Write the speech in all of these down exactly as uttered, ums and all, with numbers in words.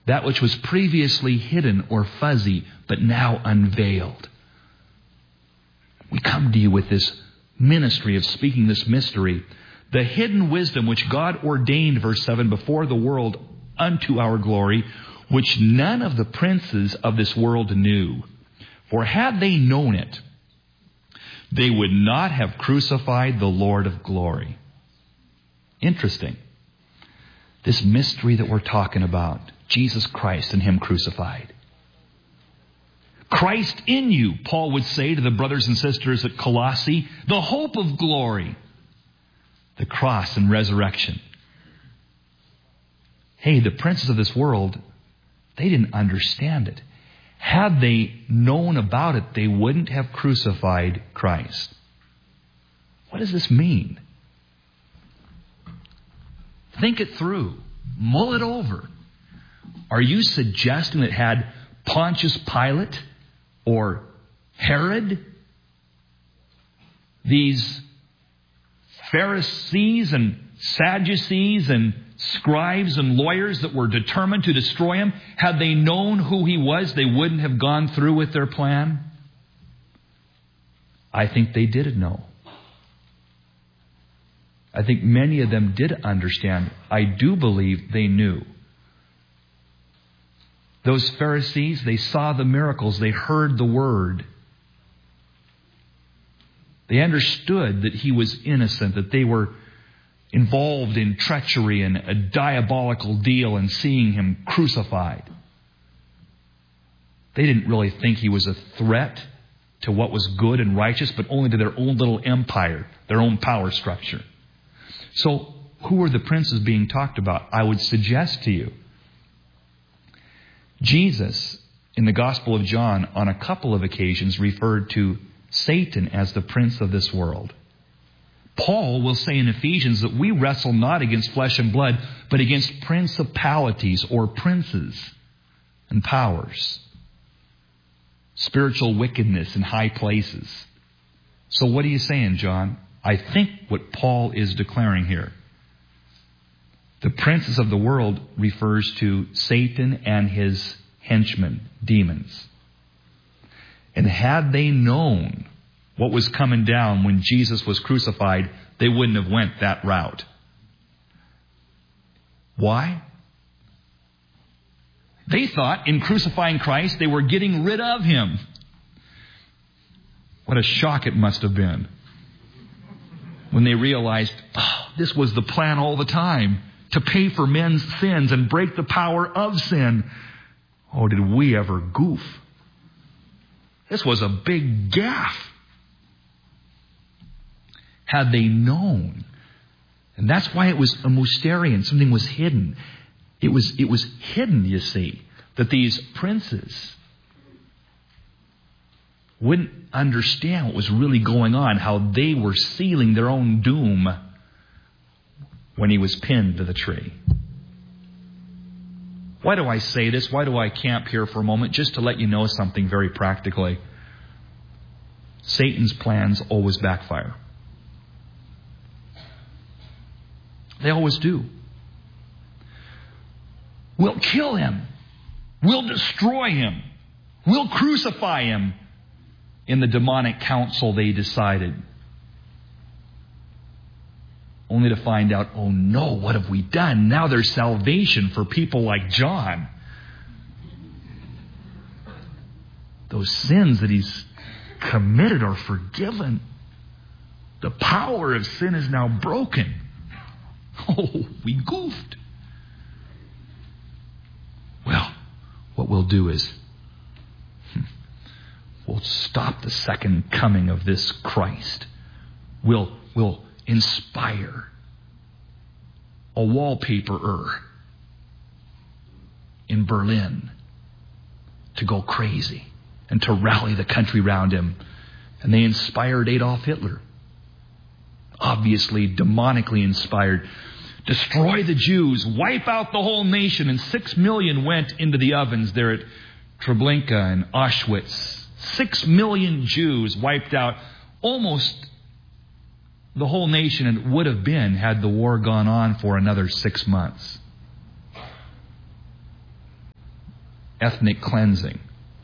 That which was previously hidden or fuzzy, but now unveiled. We come to you with this ministry of speaking this mystery. The hidden wisdom which God ordained, verse seven, before the world unto our glory, which none of the princes of this world knew. For had they known it, they would not have crucified the Lord of glory. Interesting. This mystery that we're talking about, Jesus Christ and Him crucified. Christ in you, Paul would say to the brothers and sisters at Colossae, the hope of glory, the cross and resurrection. Hey, the princes of this world, they didn't understand it. Had they known about it, they wouldn't have crucified Christ. What does this mean? Think it through. Mull it over. Are you suggesting that had Pontius Pilate or Herod, these Pharisees and Sadducees and scribes and lawyers that were determined to destroy Him, had they known who He was, they wouldn't have gone through with their plan? I think they did know. I think many of them did understand. I do believe they knew. Those Pharisees, they saw the miracles. They heard the word. They understood that He was innocent, that they were involved in treachery and a diabolical deal and seeing Him crucified. They didn't really think He was a threat to what was good and righteous, but only to their own little empire, their own power structure. So, who are the princes being talked about? I would suggest to you, Jesus, in the Gospel of John, on a couple of occasions referred to Satan as the prince of this world. Paul will say in Ephesians that we wrestle not against flesh and blood, but against principalities or princes and powers. Spiritual wickedness in high places. So what are you saying, John? I think what Paul is declaring here. The princes of the world refers to Satan and his henchmen, demons. And had they known what was coming down when Jesus was crucified, they wouldn't have went that route. Why? They thought in crucifying Christ, they were getting rid of Him. What a shock it must have been when they realized, oh, this was the plan all the time, to pay for men's sins and break the power of sin. Oh, did we ever goof? This was a big gaffe. Had they known. And that's why it was a mysterion. Something was hidden. It was, it was hidden, you see, that these princes wouldn't understand what was really going on, how they were sealing their own doom when He was pinned to the tree. Why do I say this? Why do I camp here for a moment? Just to let you know something very practically. Satan's plans always backfire. They always do. We'll kill Him. We'll destroy Him. We'll crucify Him. In the demonic council they decided. Only to find out, oh no, what have we done? Now there's salvation for people like John. Those sins that he's committed are forgiven. The power of sin is now broken. Oh, we goofed. Well, what we'll do is we'll stop the second coming of this Christ. We'll, we'll inspire a wallpaperer in Berlin to go crazy and to rally the country around him. And they inspired Adolf Hitler. Obviously, demonically inspired. Destroy the Jews, wipe out the whole nation, and six million went into the ovens there at Treblinka and Auschwitz. Six million Jews wiped out, almost the whole nation it would have been had the war gone on for another six months. ethnic cleansing,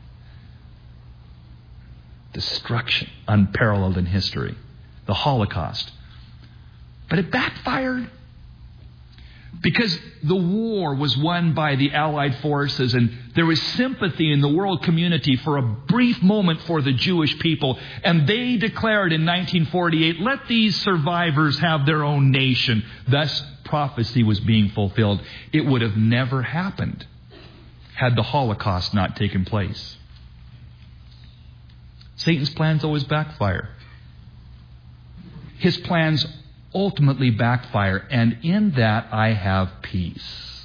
destruction, unparalleled in history, the Holocaust. But it backfired because the war was won by the Allied forces, and there was sympathy in the world community for a brief moment for the Jewish people. And they declared in nineteen forty-eight, let these survivors have their own nation. Thus, prophecy was being fulfilled. It would have never happened had the Holocaust not taken place. Satan's plans always backfire. His plans ultimately backfire, and in that I have peace.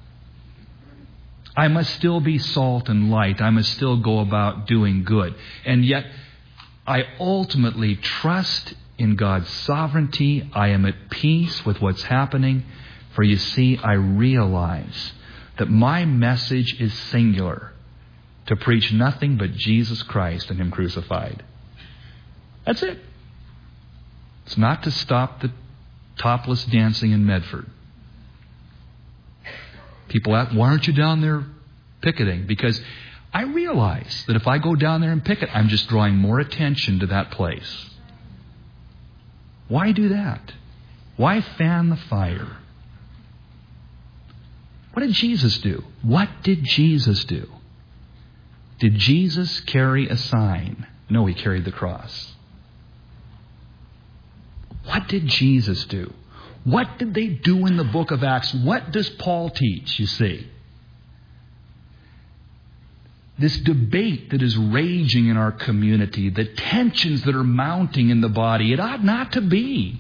I must still be salt and light. I must still go about doing good. And yet, I ultimately trust in God's sovereignty. I am at peace with what's happening. For you see, I realize that my message is singular, to preach nothing but Jesus Christ and Him crucified. That's it. It's not to stop the topless dancing in Medford. People ask, why aren't you down there picketing? Because I realize that if I go down there and picket, I'm just drawing more attention to that place. Why do that? Why fan the fire? What did Jesus do? What did Jesus do? Did Jesus carry a sign? No, He carried the cross. What did Jesus do? What did they do in the book of Acts? What does Paul teach, you see? This debate that is raging in our community, the tensions that are mounting in the body, it ought not to be.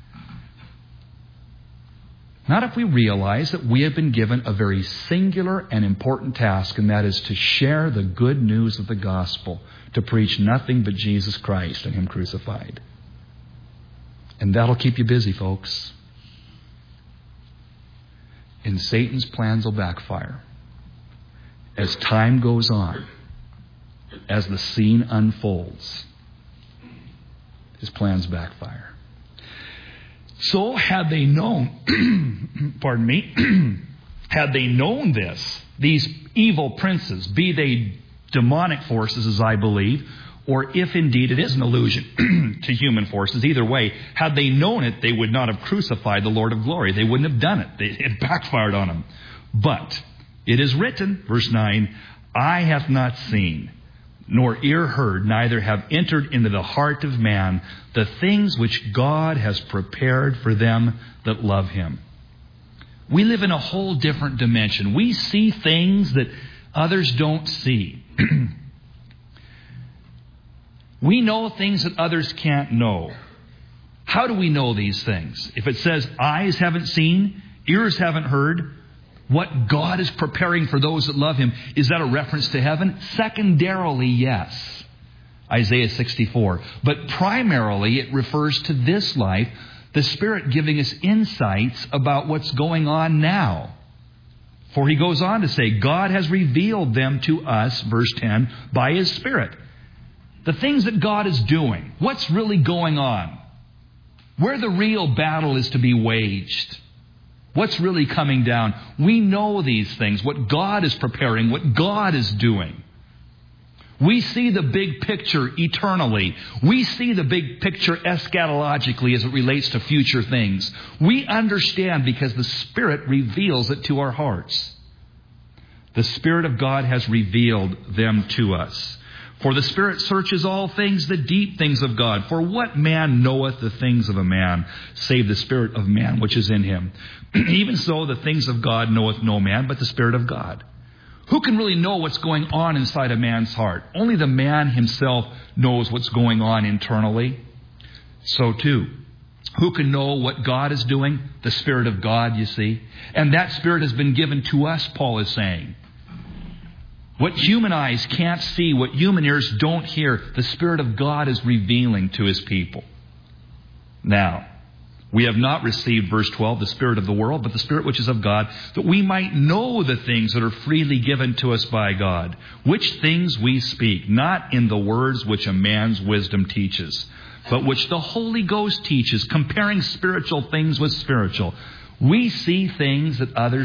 Not if we realize that we have been given a very singular and important task, and that is to share the good news of the gospel, to preach nothing but Jesus Christ and Him crucified. And that'll keep you busy, folks. And Satan's plans will backfire. As time goes on, as the scene unfolds, his plans backfire. So had they known, pardon me, had they known this, these evil princes, be they demonic forces as I believe, or if indeed it is an allusion to human forces, either way, had they known it, they would not have crucified the Lord of glory. They wouldn't have done it. They, it backfired on them. But it is written, verse nine, eye hath not seen, nor ear heard, neither have entered into the heart of man the things which God has prepared for them that love Him. We live in a whole different dimension. We see things that others don't see. We know things that others can't know. How do we know these things? If it says eyes haven't seen, ears haven't heard, what God is preparing for those that love Him, is that a reference to heaven? Secondarily, yes. Isaiah sixty-four. But primarily it refers to this life, the Spirit giving us insights about what's going on now. For He goes on to say, God has revealed them to us, verse ten, by His Spirit. The things that God is doing, what's really going on, where the real battle is to be waged, what's really coming down. We know these things, what God is preparing, what God is doing. We see the big picture eternally. We see the big picture eschatologically as it relates to future things. We understand because the Spirit reveals it to our hearts. The Spirit of God has revealed them to us. For the Spirit searches all things, the deep things of God. For what man knoweth the things of a man, save the Spirit of man which is in him? Even so, the things of God knoweth no man, but the Spirit of God. Who can really know what's going on inside a man's heart? Only the man himself knows what's going on internally. So too, who can know what God is doing? The Spirit of God, you see. And that Spirit has been given to us, Paul is saying. What human eyes can't see, what human ears don't hear, the Spirit of God is revealing to His people. Now, we have not received, verse twelve, the spirit of the world, but the Spirit which is of God, that we might know the things that are freely given to us by God, which things we speak, not in the words which a man's wisdom teaches, but which the Holy Ghost teaches, comparing spiritual things with spiritual. We see things that others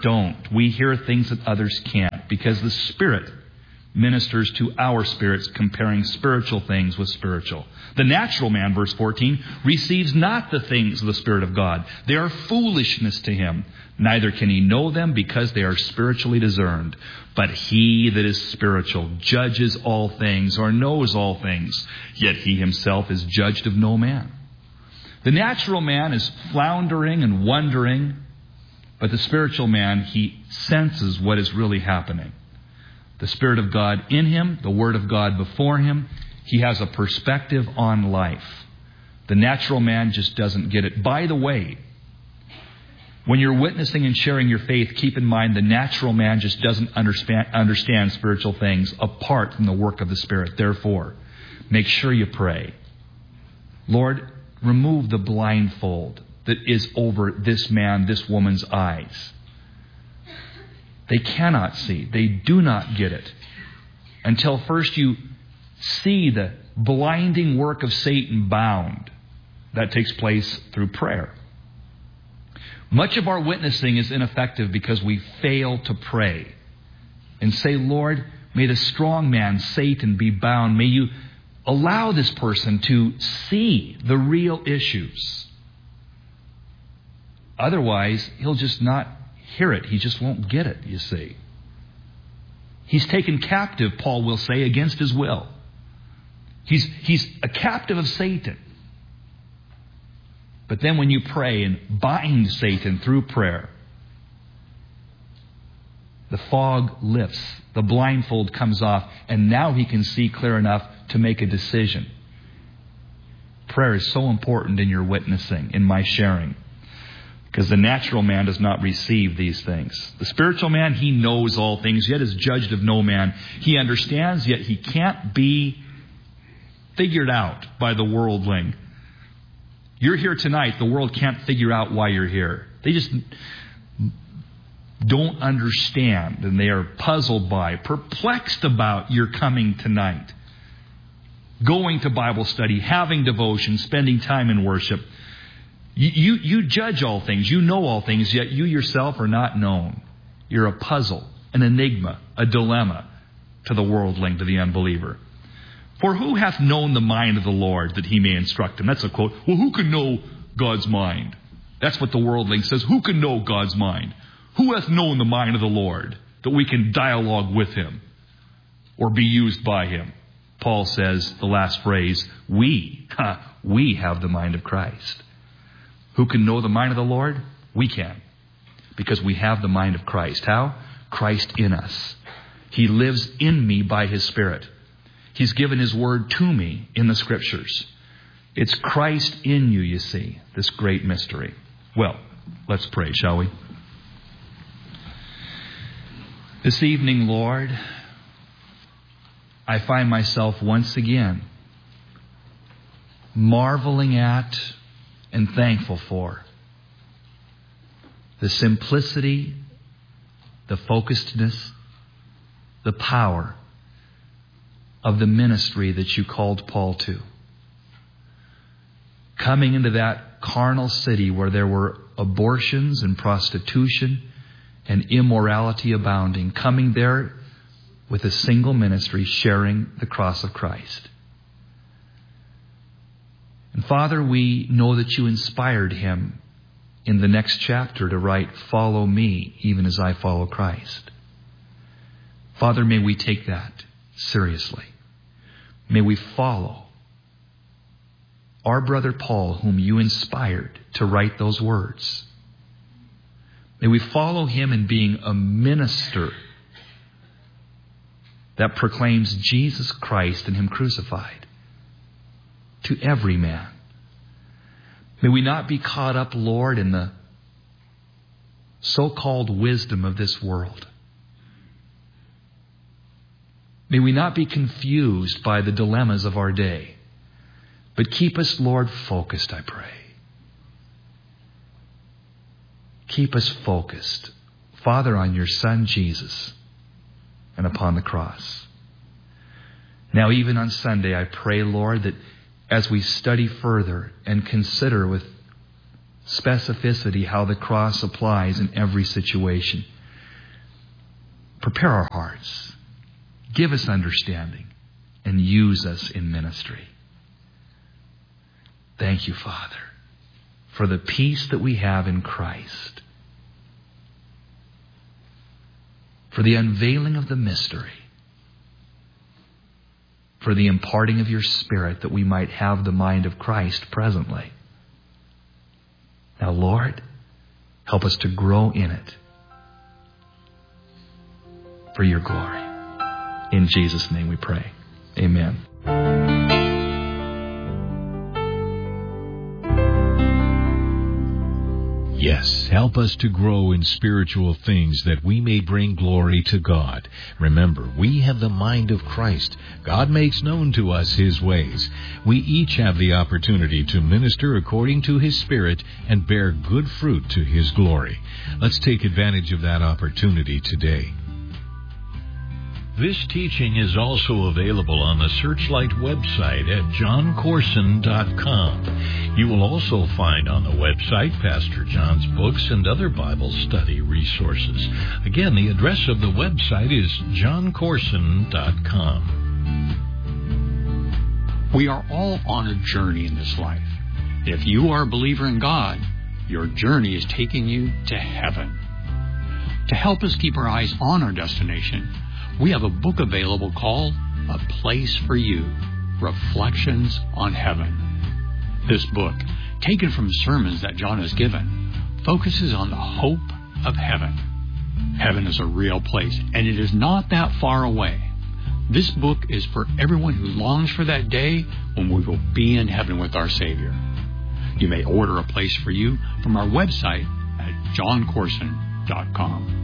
don't. We hear things that others can't because the Spirit ministers to our spirits, comparing spiritual things with spiritual. The natural man, verse fourteen, receives not the things of the Spirit of God. They are foolishness to him. Neither can he know them because they are spiritually discerned. But he that is spiritual judges all things, or knows all things. Yet he himself is judged of no man. The natural man is floundering and wondering, but the spiritual man, he senses what is really happening. The Spirit of God in him, the Word of God before him. He has a perspective on life. The natural man just doesn't get it. By the way, when you're witnessing and sharing your faith, keep in mind the natural man just doesn't understand, understand spiritual things apart from the work of the Spirit. Therefore, make sure you pray. Lord, remove the blindfold that is over this man, this woman's eyes. They cannot see. They do not get it until first you see the blinding work of Satan bound. That takes place through prayer. Much of our witnessing is ineffective because we fail to pray and say, Lord, may the strong man, Satan, be bound. May you allow this person to see the real issues. Otherwise, he'll just not hear it. He just won't get it, you see. He's taken captive, Paul will say, against his will. He's, he's a captive of Satan. But then when you pray and bind Satan through prayer, the fog lifts, the blindfold comes off, and now he can see clear enough to make a decision. Prayer is so important in your witnessing, in my sharing. Because the natural man does not receive these things. The spiritual man, he knows all things, yet is judged of no man. He understands, yet he can't be figured out by the worldling. You're here tonight, the world can't figure out why you're here. They just don't understand, and they are puzzled by, perplexed about your coming tonight. Going to Bible study, having devotion, spending time in worship. You, you, you judge all things, you know all things, yet you yourself are not known. You're a puzzle, an enigma, a dilemma to the worldling, to the unbeliever. For who hath known the mind of the Lord that he may instruct him? That's a quote. Well, who can know God's mind? That's what the worldling says. Who can know God's mind? Who hath known the mind of the Lord that we can dialogue with him or be used by him? Paul says, the last phrase, we, ha, we have the mind of Christ. Who can know the mind of the Lord? We can. Because we have the mind of Christ. How? Christ in us. He lives in me by his Spirit. He's given his word to me in the Scriptures. It's Christ in you, you see, this great mystery. Well, let's pray, shall we? This evening, Lord, I find myself once again marveling at and thankful for the simplicity, the focusedness, the power of the ministry that you called Paul to. Coming into that carnal city where there were abortions and prostitution and immorality abounding, coming there with a single ministry, sharing the cross of Christ. And Father, we know that you inspired him in the next chapter to write, "Follow me, even as I follow Christ." Father, may we take that seriously. May we follow our brother Paul, whom you inspired to write those words. May we follow him in being a minister that proclaims Jesus Christ and him crucified to every man. May we not be caught up, Lord, in the so-called wisdom of this world. May we not be confused by the dilemmas of our day. But keep us, Lord, focused, I pray. Keep us focused, Father, on your Son, Jesus, and upon the cross. Now, even on Sunday, I pray, Lord, that as we study further and consider with specificity, how the cross applies in every situation. Prepare our hearts. Give us understanding and use us in ministry. Thank you, Father, for the peace that we have in Christ, for the unveiling of the mystery, for the imparting of your Spirit that we might have the mind of Christ presently. Now, Lord, help us to grow in it for your glory. In Jesus' name we pray. Amen. Yes, help us to grow in spiritual things that we may bring glory to God. Remember, we have the mind of Christ. God makes known to us His ways. We each have the opportunity to minister according to His Spirit and bear good fruit to His glory. Let's take advantage of that opportunity today. This teaching is also available on the Searchlight website at john corson dot com. You will also find on the website Pastor John's books and other Bible study resources. Again, the address of the website is john corson dot com. We are all on a journey in this life. If you are a believer in God, your journey is taking you to heaven. To help us keep our eyes on our destination, we have a book available called A Place for You, Reflections on Heaven. This book, taken from sermons that John has given, focuses on the hope of heaven. Heaven is a real place, and it is not that far away. This book is for everyone who longs for that day when we will be in heaven with our Savior. You may order A Place for You from our website at john corson dot com.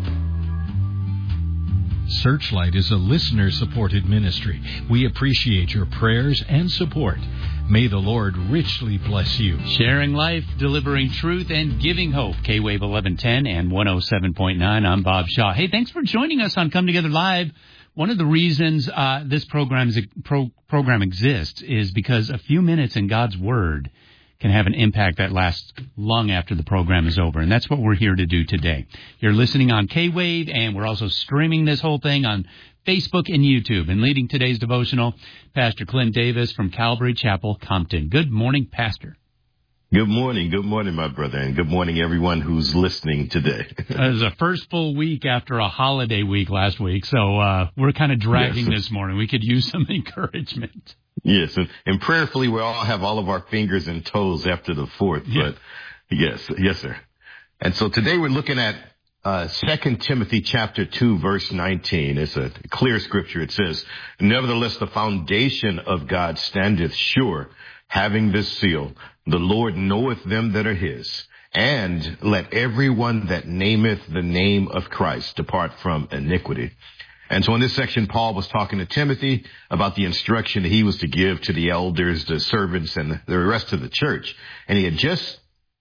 Searchlight is a listener-supported ministry. We appreciate your prayers and support. May the Lord richly bless you. Sharing life, delivering truth, and giving hope. K-Wave eleven ten and one oh seven point nine. I'm Bob Shaw. Hey, thanks for joining us on Come Together Live. One of the reasons uh, this program's, pro, program exists is because a few minutes in God's Word can have an impact that lasts long after the program is over. And that's what we're here to do today. You're listening on K-Wave, and we're also streaming this whole thing on Facebook and YouTube. And leading today's devotional, Pastor Clint Davis from Calvary Chapel, Compton. Good morning, Pastor. Good morning. Good morning, my brother, and good morning, everyone who's listening today. It was a first full week after a holiday week last week, so uh, we're kind of dragging yes. this morning. We could use some encouragement. Yes, and, and prayerfully, we all have all of our fingers and toes after the fourth. Yeah. But yes, yes, sir. And so today we're looking at uh Second Timothy chapter two, verse nineteen. It's a clear scripture. It says, "Nevertheless, the foundation of God standeth sure, having this seal: the Lord knoweth them that are his. And let everyone that nameth the name of Christ depart from iniquity." And so in this section, Paul was talking to Timothy about the instruction that he was to give to the elders, the servants, and the rest of the church. And he had just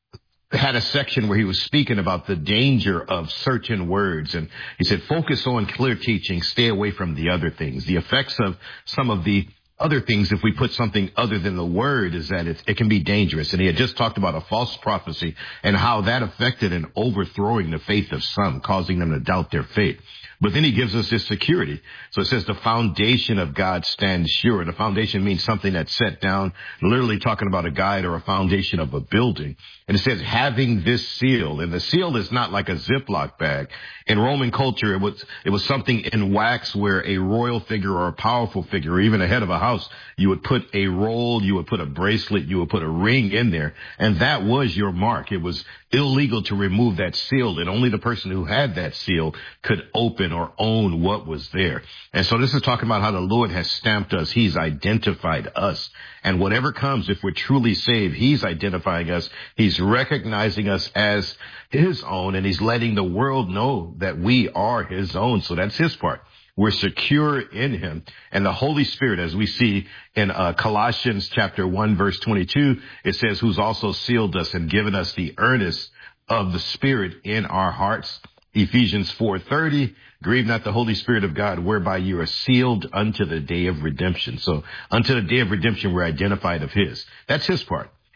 had a section where he was speaking about the danger of certain words. And he said, focus on clear teaching, stay away from the other things. The effects of some of the other things, if we put something other than the word, is that it, it can be dangerous. And he had just talked about a false prophecy and how that affected and overthrowing the faith of some, causing them to doubt their faith. But then he gives us this security. So it says the foundation of God stands sure. And the foundation means something that's set down, literally talking about a guide or a foundation of a building. And it says having this seal. And the seal is not like a Ziploc bag. In Roman culture, it was it was something in wax where a royal figure or a powerful figure, or even a head of a house, you would put a roll, you would put a bracelet, you would put a ring in there. And that was your mark. It was illegal to remove that seal. And only the person who had that seal could open or own what was there. And so this is talking about how the Lord has stamped us. He's identified us. And whatever comes, if we're truly saved, he's identifying us. He's recognizing us as his own, and he's letting the world know that we are his own. So that's his part. We're secure in him. And the Holy Spirit, as we see in uh, Colossians chapter one, verse twenty-two, it says, who's also sealed us and given us the earnest of the Spirit in our hearts. Ephesians four thirty, grieve not the Holy Spirit of God, whereby you are sealed unto the day of redemption. So unto the day of redemption, we're identified of his. That's his part.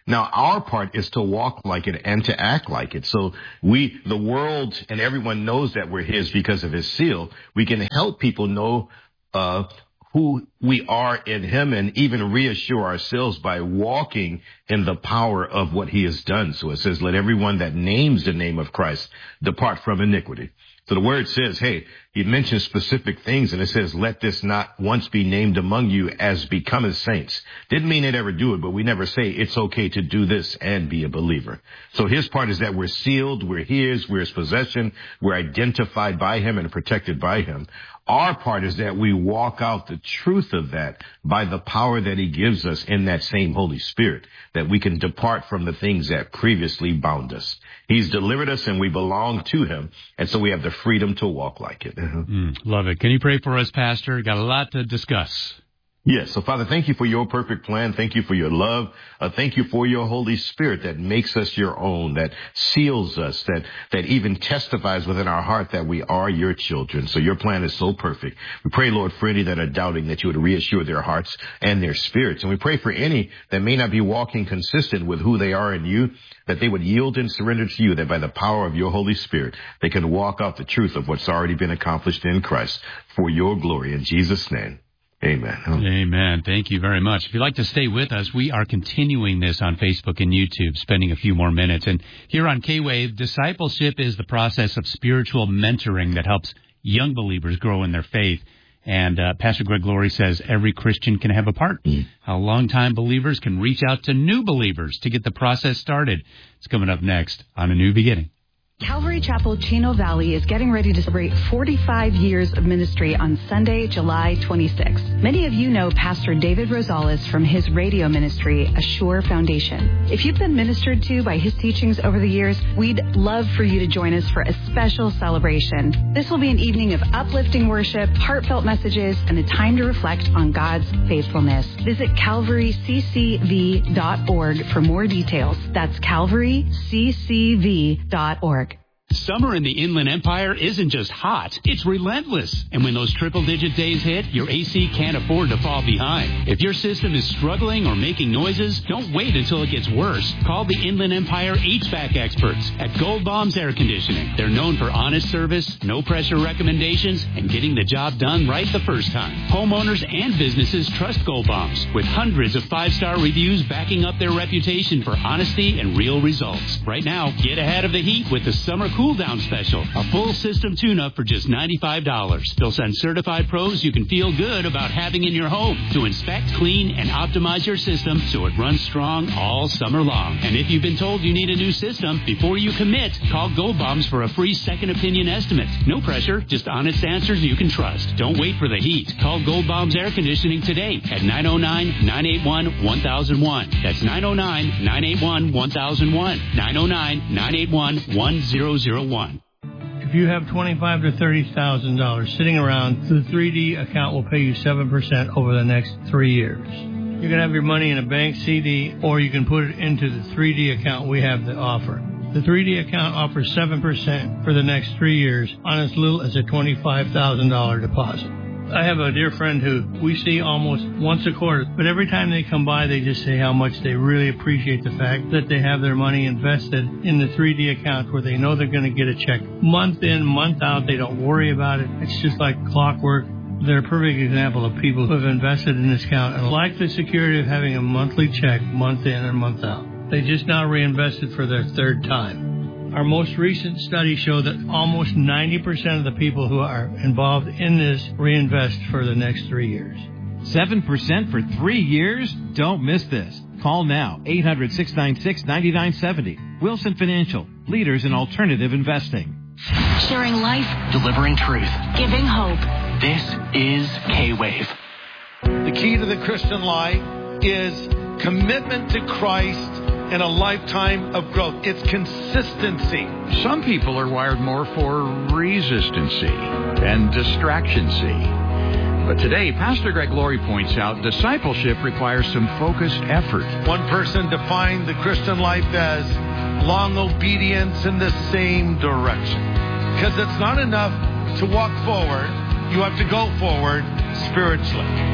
Now, our part is to walk like it and to act like it. So we, the world and everyone knows that we're his because of his seal. We can help people know uh who we are in him and even reassure ourselves by walking in the power of what he has done. So it says, let everyone that names the name of Christ depart from iniquity. So the word says, hey, he mentions specific things, and it says, let this not once be named among you as becometh saints. Didn't mean they'd ever do it, but we never say it's okay to do this and be a believer. So his part is that we're sealed, we're his, we're his possession, we're identified by him and protected by him. Our part is that we walk out the truth of that by the power that he gives us in that same Holy Spirit, that we can depart from the things that previously bound us. He's delivered us and we belong to him, and so we have the freedom to walk like it. Mm, love it. Can you pray for us, Pastor? Got a lot to discuss. Yes. So, Father, thank you for your perfect plan. Thank you for your love. Uh, thank you for your Holy Spirit that makes us your own, that seals us, that, that even testifies within our heart that we are your children. So your plan is so perfect. We pray, Lord, for any that are doubting, that you would reassure their hearts and their spirits. And we pray for any that may not be walking consistent with who they are in you, that they would yield and surrender to you, that by the power of your Holy Spirit, they can walk out the truth of what's already been accomplished in Christ for your glory. In Jesus' name. Amen. Amen. Thank you very much. If you'd like to stay with us, we are continuing this on Facebook and YouTube, spending a few more minutes. And here on K-Wave, discipleship is the process of spiritual mentoring that helps young believers grow in their faith. And uh, Pastor Greg Laurie says every Christian can have a part. Mm. How longtime believers can reach out to new believers to get the process started. It's coming up next on A New Beginning. Calvary Chapel Chino Valley is getting ready to celebrate forty-five years of ministry on Sunday, July twenty-sixth. Many of you know Pastor David Rosales from his radio ministry, A Sure Foundation. If you've been ministered to by his teachings over the years, we'd love for you to join us for a special celebration. This will be an evening of uplifting worship, heartfelt messages, and a time to reflect on God's faithfulness. Visit calvary c c v dot org for more details. That's calvary c c v dot org. Summer in the Inland Empire isn't just hot, it's relentless. And when those triple-digit days hit, your A C can't afford to fall behind. If your system is struggling or making noises, don't wait until it gets worse. Call the Inland Empire H V A C experts at Gold Bombs Air Conditioning. They're known for honest service, no-pressure recommendations, and getting the job done right the first time. Homeowners and businesses trust Gold Bombs, with hundreds of five-star reviews backing up their reputation for honesty and real results. Right now, get ahead of the heat with the Summer Cool Cool Down Special, a full system tune-up for just ninety-five dollars. They'll send certified pros you can feel good about having in your home to inspect, clean, and optimize your system so it runs strong all summer long. And if you've been told you need a new system, before you commit, call Gold Bombs for a free second opinion estimate. No pressure, just honest answers you can trust. Don't wait for the heat. Call Gold Bombs Air Conditioning today at nine oh nine, nine eight one, one thousand one. That's nine oh nine, nine eight one, one thousand one. nine oh nine, nine eight one, one thousand one. If you have twenty-five thousand to thirty thousand dollars sitting around, the three D account will pay you seven percent over the next three years. You can have your money in a bank C D, or you can put it into the three D account we have to offer. The three D account offers seven percent for the next three years on as little as a twenty-five thousand dollars deposit. I have a dear friend who we see almost once a quarter, but every time they come by, they just say how much they really appreciate the fact that they have their money invested in the three D account where they know they're going to get a check month in, month out. They don't worry about it. It's just like clockwork. They're a perfect example of people who have invested in this account and like the security of having a monthly check month in and month out. They just now reinvested for their third time. Our most recent study showed that almost ninety percent of the people who are involved in this reinvest for the next three years. seven percent for three years? Don't miss this. Call now, eight hundred, six nine six, nine nine seven zero. Wilson Financial, leaders in alternative investing. Sharing life, delivering truth, giving hope. This is K-Wave. The key to the Christian life is commitment to Christ and a lifetime of growth. It's consistency. Some people are wired more for resistancy and distractioncy. But today, Pastor Greg Laurie points out discipleship requires some focused effort. One person defined the Christian life as long obedience in the same direction. Because it's not enough to walk forward. You have to go forward spiritually.